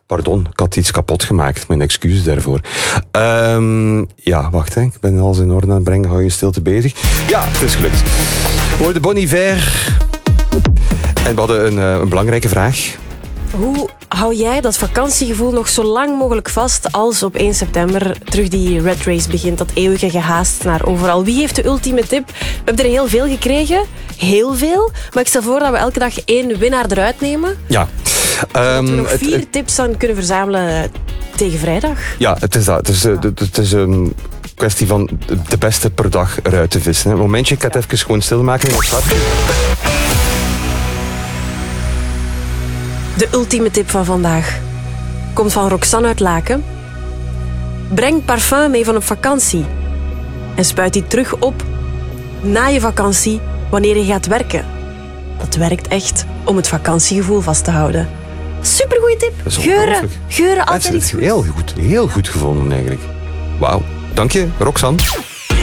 Pardon, ik had iets kapot gemaakt. Mijn excuses daarvoor. Ja, wacht, hè. Ik ben alles in orde aan het brengen. Hou je stilte bezig. Ja, het is gelukt. We hoorden Bon Iver. En we hadden een belangrijke vraag. Hoe hou jij dat vakantiegevoel nog zo lang mogelijk vast als op 1 september terug die red race begint? Dat eeuwige gehaast naar overal. Wie heeft de ultieme tip? We hebben er heel veel gekregen. Heel veel. Maar ik stel voor dat we elke dag 1 winnaar eruit nemen. Ja. Dat we nog 4 tips aan kunnen verzamelen tegen vrijdag. Ja, het is dat. Het is een kwestie van de beste per dag eruit te vissen. Een momentje, ik ga het even gewoon stilmaken. De ultieme tip van vandaag komt van Roxanne uit Laken. Breng parfum mee van op vakantie. En spuit die terug op na je vakantie wanneer je gaat werken. Dat werkt echt om het vakantiegevoel vast te houden. Supergoeie tip. Geuren altijd iets goeds. Heel goed gevonden eigenlijk. Wauw. Dank je, Roxanne.